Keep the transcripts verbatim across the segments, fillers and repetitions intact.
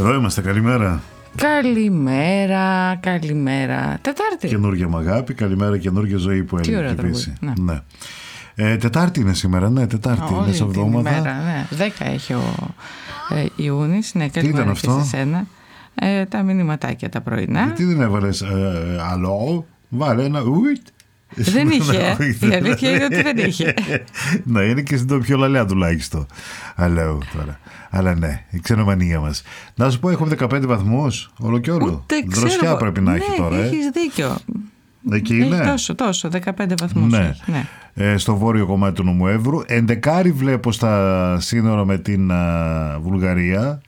Εδώ είμαστε, καλημέρα. Καλημέρα, καλημέρα. Τετάρτη. Καινούργια μ' αγάπη, καλημέρα, καινούργια ζωή που έλεγε η Φύση. Ναι. ναι. Ε, τετάρτη είναι σήμερα, ναι, Τετάρτη είναι σε εβδομάδα. Ναι. δέκα έχει ο ε, Ιούνις, ναι, καλημέρα και σε σένα. Ε, τα μηνυματάκια τα πρωινά. Γιατί δεν έβαλες ε, αλό, βάλε ένα ουιτ. Δεν είχε. Η αλήθεια είναι ότι δεν είχε. Ναι, είναι και στην πιο λαλιά τουλάχιστον. Αλέω τώρα. Αλλά ναι, η ξενομανία μας. Να σου πω, έχουμε δεκαπέντε βαθμούς όλο και όλο. Δροσιά πρέπει να ναι, έχει τώρα. Έχεις δίκιο. Εκεί είναι. Τόσο, τόσο, δεκαπέντε βαθμούς. Ναι. Έχει, ναι. Ε, στο βόρειο κομμάτι του νομού Εύρου. Εντεκάρι βλέπω στα σύνορα με την α, Βουλγαρία.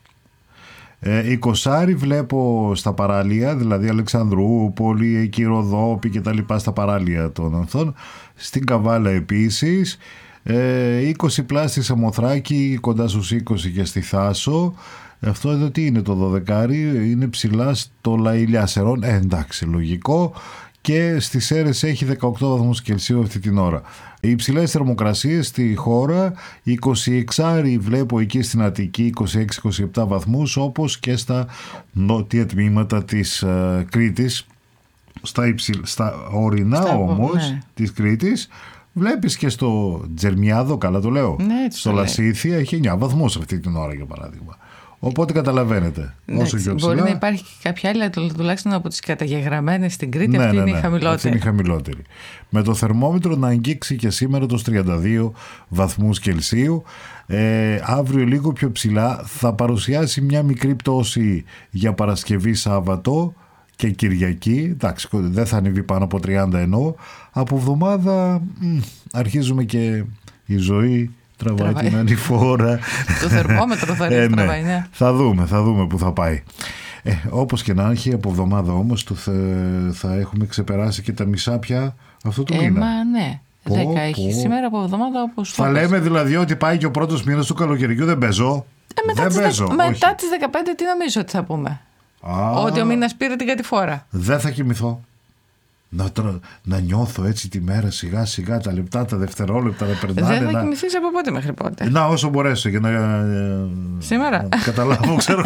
Ε, εικοσάρι βλέπω στα παράλια, δηλαδή Αλεξανδρούπολη, εκεί Ροδόπη και τα λοιπά, στα παράλια των Ανθών. Στην Καβάλα επίσης. Ε, είκοσι πλάς στη Σαμοθράκη, κοντά στους είκοσι και στη Θάσο. Αυτό εδώ τι είναι το δωδεκάρι, είναι ψηλά στο Λαηλιά Σερών. Ε, εντάξει, λογικό. Και στις Σέρρες έχει δεκαοκτώ βαθμούς Κελσίου αυτή την ώρα. Οι υψηλές θερμοκρασίες στη χώρα, είκοσι έξι βλέπω εκεί στην Αττική, είκοσι έξι είκοσι επτά βαθμούς, όπως και στα νότια τμήματα της uh, Κρήτης. Στα, υψηλ, στα ορεινά στα όμως ναι. της Κρήτης βλέπεις και στο Τζερμιάδο, καλά το λέω, ναι, στο Λασίθια έχει εννιά βαθμούς αυτή την ώρα για παράδειγμα. Οπότε καταλαβαίνετε. Ναι, όσο πιο ψηλά, μπορεί να υπάρχει και κάποια άλλη, τουλάχιστον από τις καταγεγραμμένες στην Κρήτη, ναι, αυτή ναι, είναι ναι, η χαμηλότερη. Αυτή είναι η χαμηλότερη. Με το θερμόμετρο να αγγίξει και σήμερα τους τριάντα δύο βαθμούς Κελσίου. Ε, αύριο λίγο πιο ψηλά θα παρουσιάσει μια μικρή πτώση για Παρασκευή Σάββατο και Κυριακή. Εντάξει, δεν θα ανέβει πάνω από τριάντα εννοώ. Από εβδομάδα μ, αρχίζουμε και η ζωή τραβάει την ανηφόρα. Το θερμόμετρο θα ρίξει, ε, ναι. τραβάει, ναι. Θα δούμε, θα δούμε που θα πάει. Ε, όπως και να έχει, από εβδομάδα όμως το θα, θα έχουμε ξεπεράσει και τα μισά πια αυτό το ε, μήνα. Μα ναι. Πω, δέκα έχει πω. Σήμερα από εβδομάδα όπως θα φόβες. Λέμε δηλαδή ότι πάει και ο πρώτος μήνας του καλοκαιριού, δεν παίζω. Ε, μετά δεν τις παίζω. Δε, μετά τις δεκαπέντε τι νομίζω ότι θα πούμε. Α, ότι ο μήνας πήρε την κατηφόρα. Δεν θα κοιμηθώ. Να, τρο... να νιώθω έτσι τη μέρα σιγά σιγά, τα λεπτά, τα δευτερόλεπτα να περνάνε. Δεν θα να... κοιμηθείς από πότε μέχρι πότε? Να, όσο μπορέσω για να. Σήμερα. Να καταλάβω, ξέρω.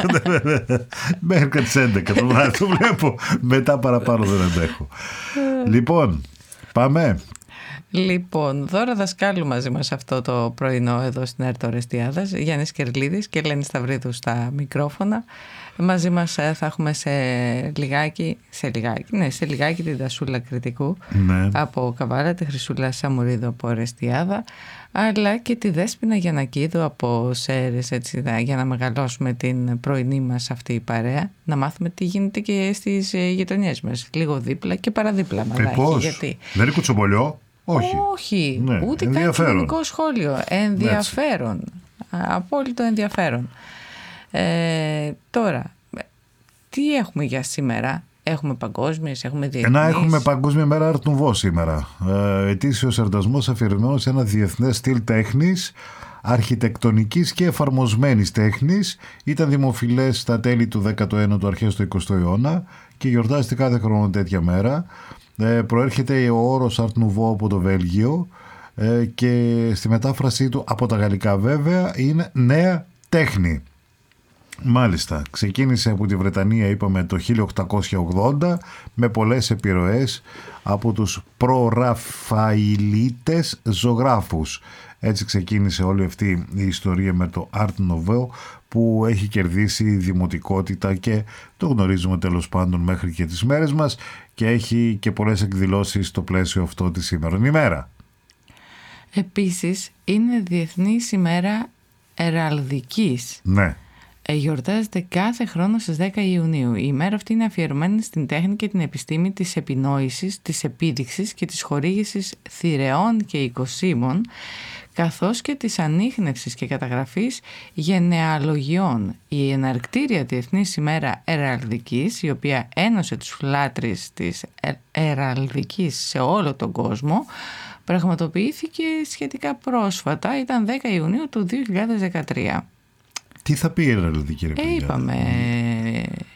Μέχρι και τις έντεκα το βράδυ το βλέπω. Μετά παραπάνω δεν αντέχω. Λοιπόν, πάμε. Λοιπόν, Δώρα Δασκάλου μαζί μας αυτό το πρωινό εδώ στην ΕΡΤ Ορεστιάδας, Γιάννης Κερλίδης και Ελένη Σταυρίδου στα μικρόφωνα. Μαζί μας θα έχουμε σε λιγάκι, σε λιγάκι, ναι, σε λιγάκι την Τασούλα Κρητικού, ναι, από Καβάλα, τη Χρυσούλα Σαμουρίδου από Ορεστιάδα, αλλά και τη Δέσποινα Γιαννακίδου από Σέρρες, έτσι, για να μεγαλώσουμε την πρωινή μας αυτή η παρέα, να μάθουμε τι γίνεται και στις γειτονιές μας, λίγο δίπλα και παραδίπλα. Ε, πώς, γιατί... δεν είναι κουτσομπολιό? Όχι, Όχι, ναι, ούτε καν κοινωνικό σχόλιο. Ενδιαφέρον. Έτσι. Απόλυτο ενδιαφέρον. Ε, τώρα, τι έχουμε για σήμερα? Έχουμε παγκόσμιες, έχουμε διεθνείς. Να έχουμε παγκόσμια μέρα Art Nouveau σήμερα. Ε, ετήσιος εορτασμός αφιερωμένος σε ένα διεθνές στυλ τέχνης, αρχιτεκτονικής και εφαρμοσμένης τέχνης. Ήταν δημοφιλές στα τέλη του δέκατου ένατου, αρχές του εικοστού αιώνα και γιορτάζεται κάθε χρόνο τέτοια μέρα. Ε, προέρχεται ο όρος Art Nouveau από το Βέλγιο ε, και στη μετάφρασή του από τα γαλλικά βέβαια είναι νέα τέχνη. Μάλιστα, ξεκίνησε από τη Βρετανία, είπαμε, το χίλια οκτακόσια ογδόντα με πολλές επιρροές από τους προραφαηλίτες ζωγράφους. Έτσι ξεκίνησε όλη αυτή η ιστορία με το Art Nouveau που έχει κερδίσει δημοτικότητα και το γνωρίζουμε τέλος πάντων μέχρι και τις μέρες μας και έχει και πολλές εκδηλώσεις στο πλαίσιο αυτό τη σήμερον ημέρα. Επίσης είναι Διεθνής ημέρα Εραλδικής. Ναι. Γιορτάζεται κάθε χρόνο στις δέκα Ιουνίου. Η ημέρα αυτή είναι αφιερωμένη στην τέχνη και την επιστήμη της επινόησης, της επίδειξης και της χορήγησης θηρεών και οικοσύμων, καθώς και της ανίχνευσης και καταγραφής γενεαλογιών. Η εναρκτήρια Διεθνής ημέρα Εραλδικής, η οποία ένωσε τους λάτρεις της Εραλδικής σε όλο τον κόσμο, πραγματοποιήθηκε σχετικά πρόσφατα, ήταν δέκα Ιουνίου του δύο χιλιάδες δεκατρία. Τι θα πει η Εραλδική, ρε παιδιά? Ε, είπαμε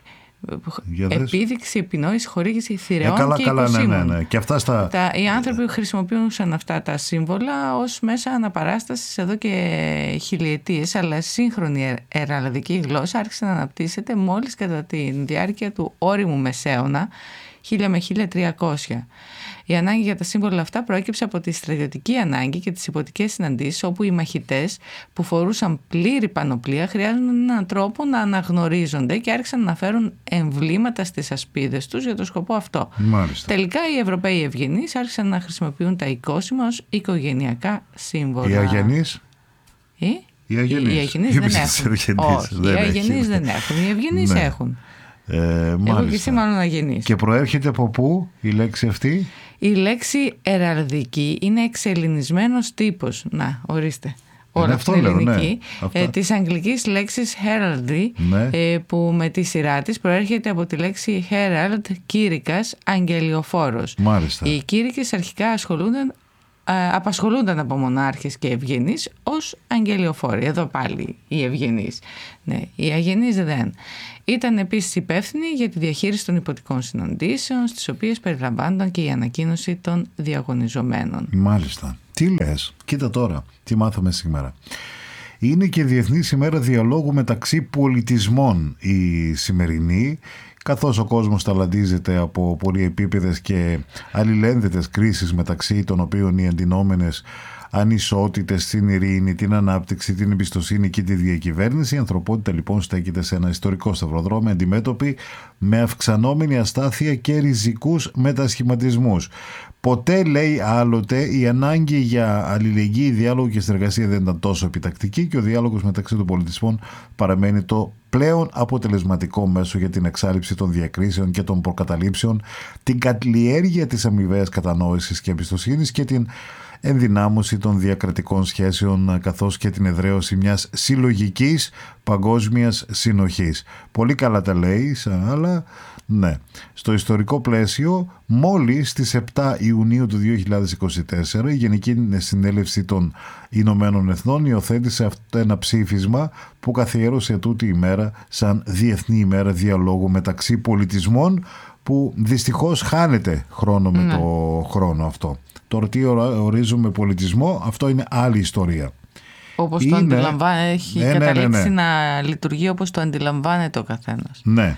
Επίδειξη, επινόηση, χορήγηση θηρεών ε, καλά, και καλά, οικοσύμων. Ναι, ναι, ναι. Και αυτά στα... τα, οι άνθρωποι χρησιμοποιούσαν αυτά τα σύμβολα ως μέσα αναπαράστασης εδώ και χιλιετίες, αλλά σύγχρονη εραλλαδική γλώσσα άρχισε να αναπτύσσεται μόλις κατά τη διάρκεια του όριμου Μεσαίωνα χίλια με χίλια τριακόσια. Η ανάγκη για τα σύμβολα αυτά προέκυψε από τη στρατιωτική ανάγκη και τις υποτικές συναντήσεις, όπου οι μαχητές που φορούσαν πλήρη πανοπλία χρειάζονταν έναν τρόπο να αναγνωρίζονται και άρχισαν να φέρουν εμβλήματα στις ασπίδες τους για το σκοπό αυτό. Μάλιστα. Τελικά οι Ευρωπαίοι ευγενείς άρχισαν να χρησιμοποιούν τα οικόσιμα ως οικογενειακά σύμβολα. Οι αγενείς? Ε? Οι αγενείς, οι αγενείς δεν έχουν. Όχι, οι αγενείς δεν έχουν. Οι ευγενείς ναι. έχουν. Ε, Εγώ και εσύ μάλλον αγενείς. Και προέρχεται από πού η λέξη αυτή? Η λέξη εραλδική είναι εξελληνισμένος τύπος. Να, ορίστε. Όλα αυτό στην λέω, ελληνική. Ναι. Ε, της αγγλικής λέξης heraldry, ναι. ε, που με τη σειρά της προέρχεται από τη λέξη herald, κήρυκας, αγγελιοφόρος. Μάλιστα. Οι κήρυκες αρχικά ασχολούνταν απασχολούνταν από μονάρχες και ευγενείς ως αγγελιοφόροι. Εδώ πάλι οι ευγενείς. Ναι, οι αγενείς δεν. Ήταν επίσης υπεύθυνοι για τη διαχείριση των υποτικών συναντήσεων, στις οποίες περιλαμβάνονταν και η ανακοίνωση των διαγωνιζομένων. Μάλιστα. Τι λες? Κοίτα τώρα, τι μάθαμε σήμερα. Είναι και Διεθνής ημέρα διαλόγου μεταξύ πολιτισμών η σημερινή, καθώς ο κόσμος ταλαντίζεται από πολυεπίπεδες και αλληλένδετες κρίσεις, μεταξύ των οποίων οι εντυνόμενες ανισότητες στην ειρήνη, την ανάπτυξη, την εμπιστοσύνη και τη διακυβέρνηση. Η ανθρωπότητα λοιπόν στέκεται σε ένα ιστορικό σταυροδρόμι, αντιμέτωπη με αυξανόμενη αστάθεια και ριζικούς μετασχηματισμούς. Ποτέ, λέει, άλλοτε η ανάγκη για αλληλεγγύη, διάλογο και συνεργασία δεν ήταν τόσο επιτακτική και ο διάλογος μεταξύ των πολιτισμών παραμένει το πλέον αποτελεσματικό μέσο για την εξάλειψη των διακρίσεων και των προκαταλήψεων, την καλλιέργεια της αμοιβαίας κατανόησης και εμπιστοσύνης και την ενδυνάμωση των διακρατικών σχέσεων, καθώς και την εδραίωση μιας συλλογικής παγκόσμιας συνοχής. Πολύ καλά τα λέει, αλλά ναι. Στο ιστορικό πλαίσιο, μόλις στις επτά Ιουνίου του δύο χιλιάδες είκοσι τέσσερα η Γενική Συνέλευση των Ηνωμένων Εθνών υιοθέτησε αυτό ένα ψήφισμα που καθιέρωσε τούτη η μέρα σαν Διεθνή ημέρα διαλόγου μεταξύ πολιτισμών, που δυστυχώς χάνεται χρόνο με ναι. το χρόνο αυτό. Τώρα τι ορίζουμε πολιτισμό, αυτό είναι άλλη ιστορία. Όπως είναι... το αντιλαμβάνεται, έχει ναι, καταλήξει ναι, ναι, ναι. να λειτουργεί όπως το αντιλαμβάνεται ο καθένας. Ναι.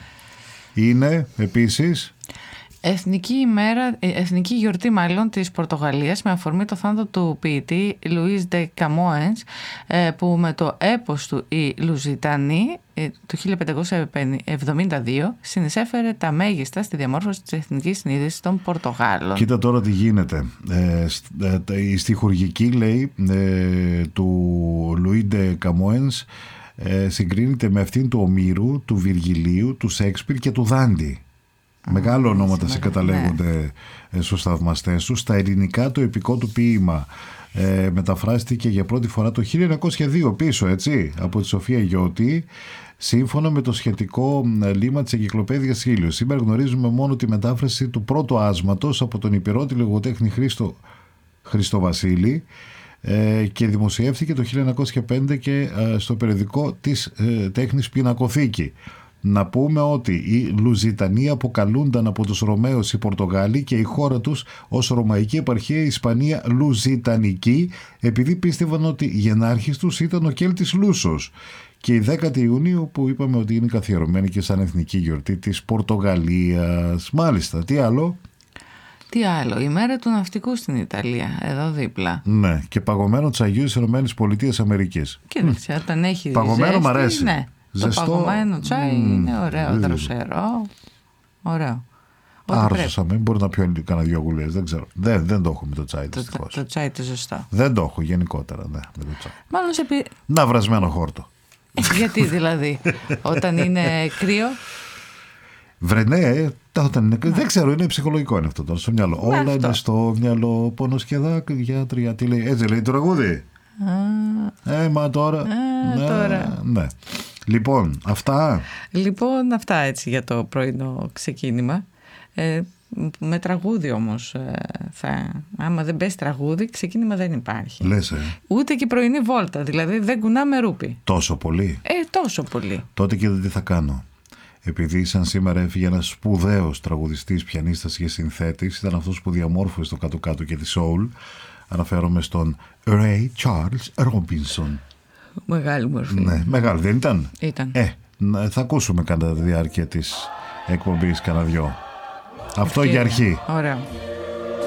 Είναι επίσης... Εθνική ημέρα, εθνική γιορτή μάλλον της Πορτογαλίας με αφορμή το θάνατο του ποιητή Λουίς ντε Καμόενς, που με το έπος του «Η Λουζιτανή» του χίλια πεντακόσια εβδομήντα δύο συνεισέφερε τα μέγιστα στη διαμόρφωση της εθνικής συνείδησης των Πορτογάλων. Κοίτα τώρα τι γίνεται. Ε, η στιχουργική, λέει, ε, του Λουίς ντε Καμόενς ε, συγκρίνεται με αυτήν του Ομήρου, του Βιργιλίου, του Σέξπιρ και του Δάντη. Μεγάλο ονόματα συγκαταλέγονται ναι. στους θαυμαστές τους. Στα ελληνικά το επικό του ποίημα ε, μεταφράστηκε για πρώτη φορά το χίλια εννιακόσια δύο πίσω, έτσι, από τη Σοφία Γιώτη, σύμφωνα με το σχετικό λίμμα της Εγκυκλοπαίδειας Ήλιος. Σήμερα γνωρίζουμε μόνο τη μετάφραση του πρώτου άσματος από τον υπηρώτη λογοτέχνη Χρήστο, Χρήστο Βασίλη ε, και δημοσιεύθηκε το χίλια εννιακόσια πέντε και ε, στο περιοδικό της ε, τέχνης Πινακοθήκη. Να πούμε ότι οι Λουζιτανοί αποκαλούνταν από τους Ρωμαίους οι Πορτογάλοι και η χώρα τους ως Ρωμαϊκή επαρχία Ισπανία Λουζιτανική, επειδή πίστευαν ότι γενάρχης τους ήταν ο Κέλτης Λούσος. Και η δέκατη Ιουνίου, που είπαμε ότι είναι καθιερωμένη και σαν εθνική γιορτή της Πορτογαλίας. Μάλιστα, τι άλλο? Τι άλλο, η μέρα του ναυτικού στην Ιταλία, εδώ δίπλα. Ναι, και παγωμένο τσαγιού στις ΗΠΑ. Κοίταξε, όταν έχει παγωμένο ζέστη, μ' αρέσει. Ναι. Ζεστό. Το παγωμένο τσάι mm, είναι ωραίο, δροσερό. Ωραίο. Άρρωσα, μην μπορεί να πιω κανένα δυο γουλιές, δεν ξέρω. Δεν, δεν το έχω με το τσάι, δυστυχώς. Το, το τσάι το ζεστό. Δεν το έχω γενικότερα, ναι, με το τσάι. Μάλλον σε πει... Να βρασμένο χόρτο. Γιατί δηλαδή, όταν είναι κρύο. Βρε ναι, όταν είναι κρύο. Δεν ξέρω, είναι ψυχολογικό είναι αυτό τώρα στο μυαλό. Όλα αυτό. Είναι στο μυαλό, πόνος και δάκρυα, τρία, τι λέει. Έτσι λέει το τραγούδι. Α, ε, μα τώρα. Α, ναι, τώρα. Ναι. Λοιπόν, αυτά. Λοιπόν, αυτά έτσι για το πρωινό ξεκίνημα. Ε, με τραγούδι όμως. Ε, θα, άμα δεν πες τραγούδι, ξεκίνημα δεν υπάρχει. Λες, ε. Ούτε και πρωινή βόλτα. Δηλαδή δεν κουνάμε ρούπι. Τόσο πολύ. Ε, τόσο πολύ. Τότε και τι θα κάνω. επειδή σαν σήμερα έφυγε ένας σπουδαίος τραγουδιστής, πιανίστας και συνθέτης, ήταν αυτός που διαμόρφωσε το κάτω-κάτω και τη soul. Αναφέρομαι στον Ray Charles Robinson. Μεγάλη μορφή. Ναι, μεγάλη δεν ήταν? Ήταν. Ε, θα ακούσουμε κατά τη διάρκεια της εκπομπής κανένα δυο. Αυτό Ευκαιρία. για αρχή. Ωραία.